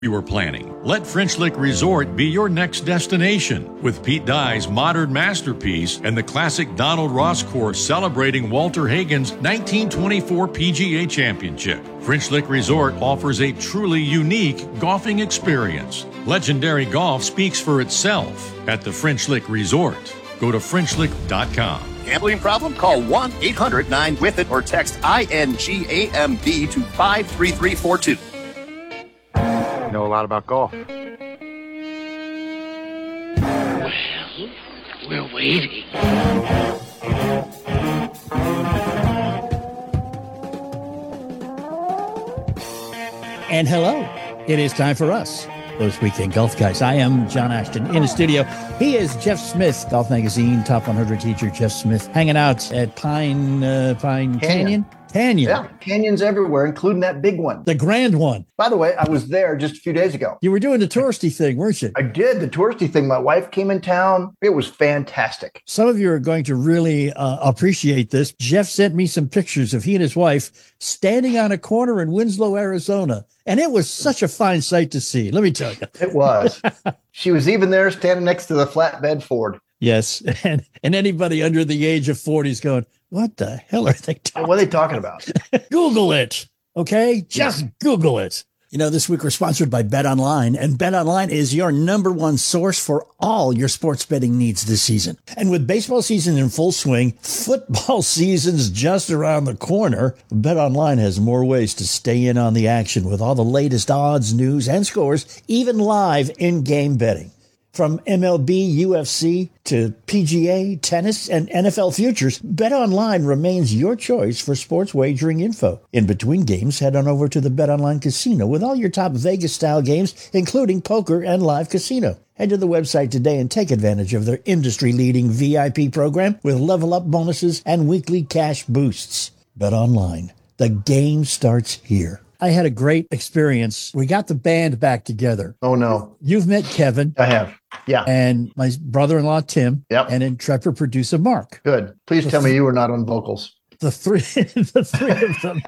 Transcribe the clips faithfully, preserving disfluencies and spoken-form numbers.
you are planning. Let French Lick Resort be your next destination. With Pete Dye's modern masterpiece and the classic Donald Ross course celebrating Walter Hagen's nineteen twenty-four P G A Championship, French Lick Resort offers a truly unique golfing experience. Legendary golf speaks for itself at the French Lick Resort. Go to French Lick dot com. Gambling problem? Call one eight hundred nine with it or text I N G A M B to five three three four two. You know a lot about golf. Well, we're waiting. And hello, it is time for us, those Weekend Golf Guys. I am John Ashton in the studio. He is Jeff Smith, Golf Magazine top one hundred teacher Jeff Smith, hanging out at Pine uh, Pine Canyon. Canyon. Canyon. Yeah, canyons everywhere, including that big one. The grand one. By the way, I was there just a few days ago. You were doing the touristy thing, weren't you? I did, the touristy thing. My wife came in town. It was fantastic. Some of you are going to really uh, appreciate this. Jeff sent me some pictures of he and his wife standing on a corner in Winslow, Arizona. And it was such a fine sight to see. Let me tell you. It was. She was even there standing next to the flatbed Ford. Yes. And, and anybody under the age of forty is going, what the hell are they talking about? What are they talking about? Google it. Okay. Just yeah. Google it. You know, this week we're sponsored by BetOnline, and BetOnline is your number one source for all your sports betting needs this season. And with baseball season in full swing, football season's just around the corner, BetOnline has more ways to stay in on the action with all the latest odds, news, and scores, even live in-game betting. From M L B, U F C to P G A, tennis, and N F L futures, BetOnline remains your choice for sports wagering info. In between games, head on over to the BetOnline Casino with all your top Vegas-style games, including poker and live casino. Head to the website today and take advantage of their industry-leading V I P program with level-up bonuses and weekly cash boosts. BetOnline. The game starts here. I had a great experience. We got the band back together. Oh, no. You've met Kevin. I have. Yeah. And my brother-in-law, Tim. Yep. And intrepid producer, Mark. Good. Please the tell th- me you were not on vocals. The three, the three of them,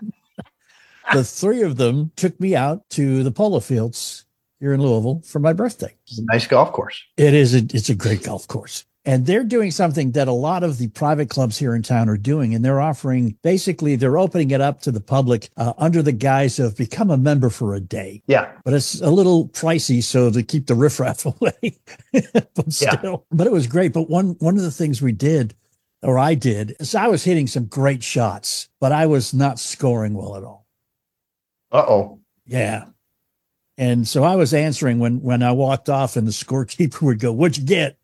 the three of them took me out to the polo fields here in Louisville for my birthday. It's a nice golf course. It is. A, it's a great golf course. And they're doing something that a lot of the private clubs here in town are doing. And they're offering, basically, they're opening it up to the public uh, under the guise of become a member for a day. Yeah. But it's a little pricey, so to keep the riffraff away. But still, yeah. But it was great. But one, one of the things we did, or I did, is I was hitting some great shots, but I was not scoring well at all. Uh-oh. Yeah. And so I was answering when, when I walked off and the scorekeeper would go, "What'd you get?"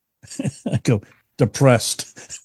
I go, "Depressed."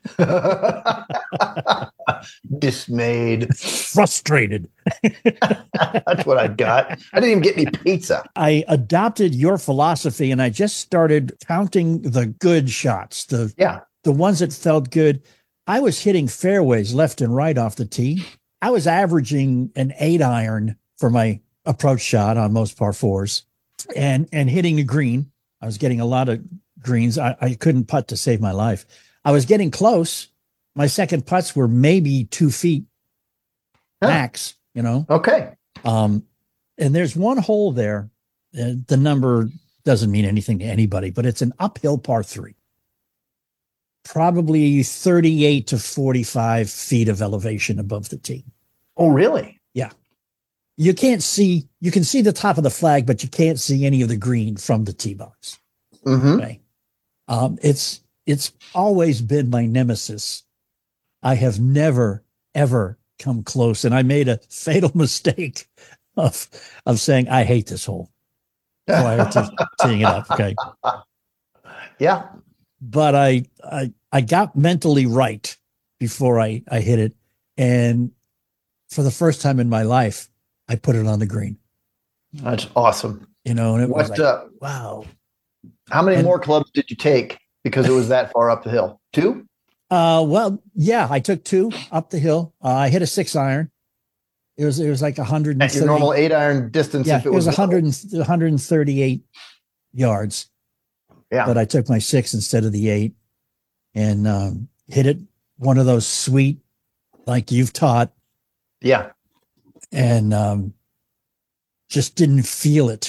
Dismayed. Frustrated. That's what I got. I didn't even get any pizza. I adopted your philosophy and I just started counting the good shots, the, yeah. the ones that felt good. I was hitting fairways left and right off the tee. I was averaging an eight iron for my approach shot on most par fours and, and hitting the green. I was getting a lot of greens. I, I couldn't putt to save my life. I was getting close. My second putts were maybe two feet huh. max, you know? Okay. Um, and there's one hole there. Uh, the number doesn't mean anything to anybody, but it's an uphill par three. Probably thirty-eight to forty-five feet of elevation above the tee. Oh, really? Yeah. You can't see, you can see the top of the flag, but you can't see any of the green from the tee box. Mm-hmm. Okay. Um, it's, it's always been my nemesis. I have never, ever come close. And I made a fatal mistake of, of saying, I hate this hole prior to teeing it up. Okay. Yeah. But I, I, I got mentally right before I, I hit it. And for the first time in my life, I put it on the green. That's awesome. You know, and it what, was like, uh, wow. How many and, more clubs did you take because it was that far up the hill? Two? Uh, well, yeah, I took two up the hill. Uh, I hit a six iron. It was, it was like a hundred. At your normal eight iron distance. Yeah, if it, it was, was one hundred, one hundred thirty-eight yards. Yeah. But I took my six instead of the eight and, um, hit it one of those sweet, like you've taught. Yeah. And, um, just didn't feel it.